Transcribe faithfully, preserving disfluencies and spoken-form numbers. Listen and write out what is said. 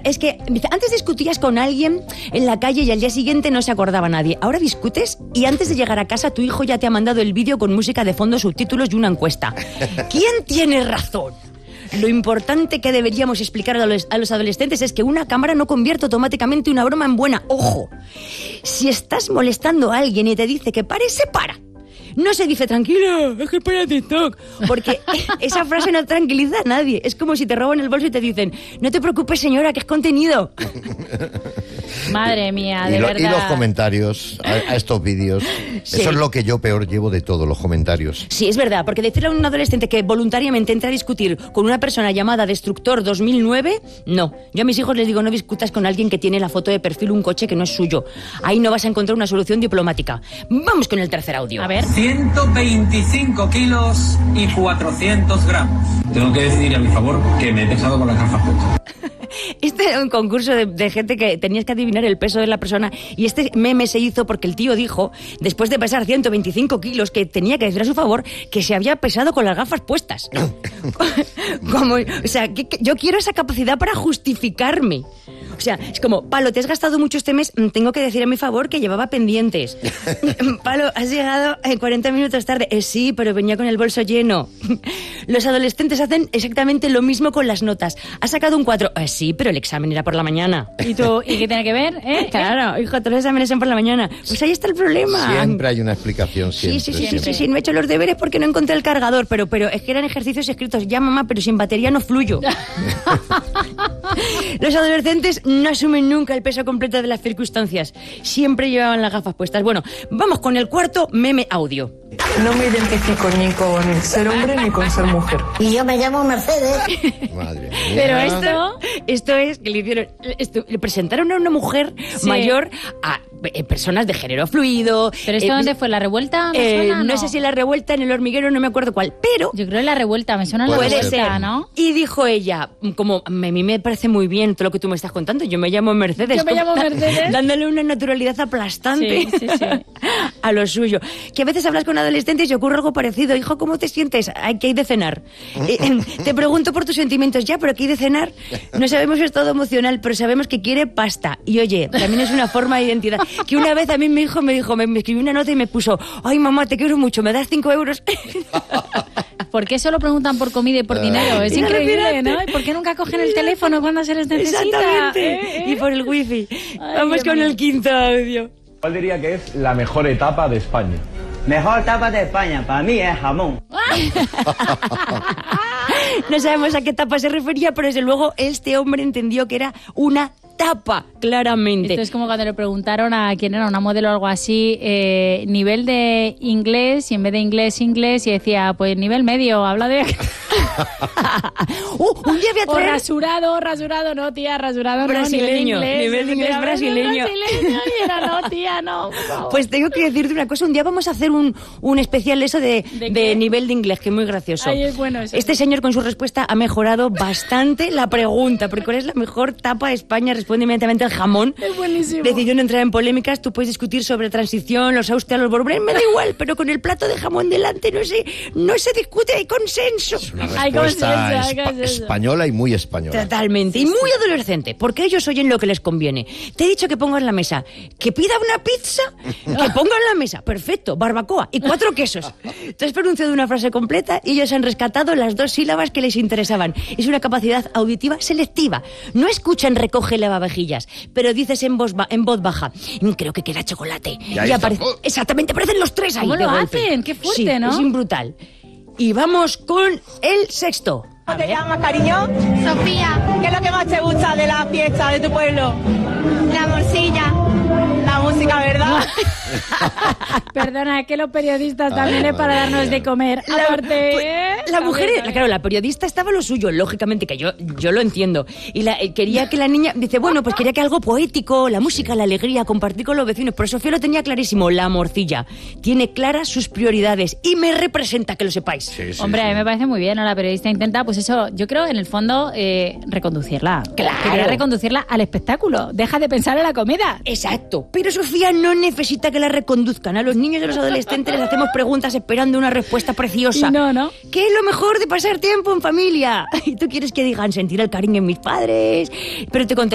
es que antes discutías con alguien en la calle y al día siguiente no se acordaba nadie. Ahora discutes y antes de llegar a casa tu hijo ya te ha mandado el vídeo con música de fondo, subtítulos y una encuesta. ¿Quién tiene razón? Lo importante que deberíamos explicar a los, a los adolescentes es que una cámara no convierte automáticamente una broma en buena. ¡Ojo! Si estás molestando a alguien y te dice que pare, se para. No se dice tranquilo, es que para TikTok. Porque esa frase no tranquiliza a nadie. Es como si te roban el bolso y te dicen, no te preocupes señora, que es contenido. Madre mía, de y lo, verdad. Y los comentarios a, a estos vídeos. Sí. Eso es lo que yo peor llevo de todo, los comentarios. Sí, es verdad, porque decirle a un adolescente que voluntariamente entra a discutir con una persona llamada Destructor dos mil nueve, no. Yo a mis hijos les digo, no discutas con alguien que tiene la foto de perfil un coche que no es suyo. Ahí no vas a encontrar una solución diplomática. Vamos con el tercer audio. A ver. ciento veinticinco kilos y cuatrocientos gramos. Tengo que decidir a mi favor que me he pesado con las gafas puestas. Este era un concurso de, de gente que tenías que adivinar el peso de la persona y este meme se hizo porque el tío dijo, después de pesar ciento veinticinco kilos, que tenía que decir a su favor que se había pesado con las gafas puestas. Como, o sea, que, que, yo quiero esa capacidad para justificarme. O sea, es como, Palo, te has gastado mucho este mes, tengo que decir a mi favor que llevaba pendientes. Palo, has llegado cuarenta minutos tarde. Eh, sí, pero venía con el bolso lleno. Los adolescentes hacen exactamente lo mismo con las notas. ¿Has sacado un cuatro? Eh, sí, pero el examen era por la mañana. ¿Y tú? ¿Y qué tiene que ver? ¿Eh? Claro, hijo, todos los exámenes son por la mañana. Pues ahí está el problema. Siempre hay una explicación, siempre. Sí, sí, sí, siempre. sí, sí, no he hecho los deberes porque no encontré el cargador, pero, pero es que eran ejercicios escritos. Ya, mamá, pero sin batería no fluyo. Los adolescentes no asumen nunca el peso completo de las circunstancias. Siempre llevaban las gafas puestas. Bueno, vamos con el cuarto meme audio. No me identifico ni con ser hombre ni con ser mujer. Y yo me llamo Mercedes. Madre mía. Pero esto, esto es que le hicieron, esto, le presentaron a una mujer sí. mayor a eh, personas de género fluido. ¿Pero esto eh, dónde fue? ¿La revuelta? ¿Me eh, suena, no, no sé si la revuelta, en el hormiguero, no me acuerdo cuál, pero yo creo en la revuelta, me suena la puede revuelta, ser, ¿no? Y dijo ella, como a mí me parece muy bien todo lo que tú me estás contando, yo me llamo Mercedes. Yo me llamo Mercedes. Dándole una naturalidad aplastante sí, sí, sí. a lo suyo. Que a veces hablas con adolescentes y ocurre algo parecido. Hijo, ¿cómo te sientes? Ay, ¿qué hay de cenar? Eh, eh, te pregunto por tus sentimientos. Ya, pero ¿qué hay de cenar? No sabemos su estado emocional, pero sabemos que quiere pasta. Y oye, también es una forma de identidad. Que una vez a mí mi hijo me dijo, me, me escribió una nota y me puso, ay, mamá, te quiero mucho, ¿me das cinco euros? ¿Por qué solo preguntan por comida y por dinero? Es increíble, ¿no? ¿Y por qué nunca cogen el teléfono cuando se les necesita? Exactamente. ¿Eh? ¿Eh? Y por el wifi. Ay, Vamos Dios con mío. el quinto audio. ¿Cuál diría que es la mejor etapa de España? Mejor etapa de España, para mí es jamón. No sabemos a qué etapa se refería, pero desde luego este hombre entendió que era una tapa, claramente. Esto es como cuando le preguntaron a quién era, una modelo o algo así, eh, nivel de inglés, y en vez de inglés, inglés, y decía, pues nivel medio, habla de... uh, un día voy a O traer... rasurado, rasurado, no, tía, rasurado, brasileño, no, nivel de inglés. nivel de inglés brasileño. brasileño. Y era, no, tía, no, por favor. Pues tengo que decirte una cosa, un día vamos a hacer un, un especial eso de, ¿De, de nivel de inglés, que es muy gracioso. Ay, es bueno eso. Este señor con su respuesta ha mejorado bastante la pregunta, porque ¿cuál es la mejor tapa de España? Responde inmediatamente el jamón. Es buenísimo. Decidió no entrar en polémicas, tú puedes discutir sobre transición, los Austria, los Borbones, me da igual, pero con el plato de jamón delante no se, no se discute, hay consenso. Es una Hay respuesta consenso, hay espa- consenso. española y muy española. Totalmente, y muy adolescente, porque ellos oyen lo que les conviene. Te he dicho que pongas en la mesa, que pida una pizza, que ponga en la mesa, perfecto, barbacoa y cuatro quesos. Te has pronunciado una frase completa y ellos han rescatado las dos sílabas que les interesaban. Es una capacidad auditiva selectiva. No escuchan recoge lavavajillas, pero dices en voz, ba- en voz baja, creo que queda chocolate. Y ahí Y está. aparece, exactamente, aparecen los tres ahí. ¿Cómo de lo golpe. hacen? Qué fuerte, Sí, ¿no? es brutal. Y vamos con el sexto. ¿Cómo te llamas, cariño? Sofía. ¿Qué es lo que más te gusta de la fiesta de tu pueblo? La morcilla. La música, ¿verdad? Perdona, es que los periodistas también Ay, es para madre darnos mía. de comer. La, Aparte, pues, ¿eh? la mujer, También, la, también. claro, la periodista estaba lo suyo, lógicamente, que yo, yo lo entiendo. Y la, eh, quería que la niña, dice, bueno, pues quería que algo poético, la música, la alegría, compartir con los vecinos. Pero Sofía lo tenía clarísimo, la morcilla. Tiene claras sus prioridades y me representa, que lo sepáis. Sí, sí, Hombre, sí. a mí me parece muy bien, ¿no? La periodista intenta, pues eso, yo creo, en el fondo, eh, reconducirla. Claro. Quería reconducirla al espectáculo. Deja de pensar en la comida. Exacto. Pero Sofía no necesita que la reconduzcan. A los niños y a los adolescentes les hacemos preguntas esperando una respuesta preciosa. Y no, ¿no? ¿Qué es lo mejor de pasar tiempo en familia? Y tú quieres que digan sentir el cariño en mis padres. Pero te contestan,